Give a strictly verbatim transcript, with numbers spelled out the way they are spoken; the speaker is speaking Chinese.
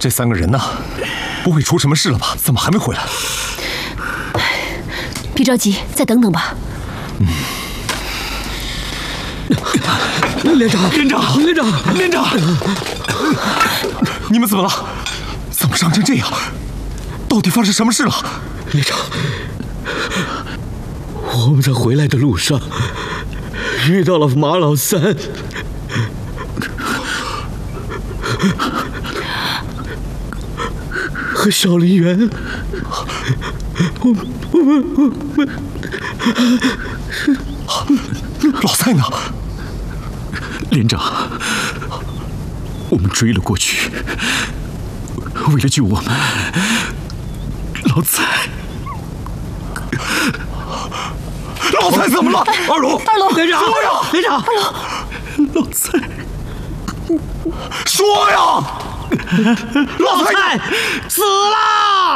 这三个人呢，不会出什么事了吧？怎么还没回来？ 别着急，再等等吧。 嗯。 连长， 连长， 连长， 连长，你们怎么了？怎么伤成这样？到底发生什么事了？ 连长，我们在回来的路上遇到了马老三。 和小梨园，我我们我们， 老蔡呢？ 连长，我们追了过去，为了救我们，老蔡， 老蔡怎么了？ 二龙， 二龙， 连长， 说呀， 连长， 二龙， 老蔡， 说呀！ 老蔡死了！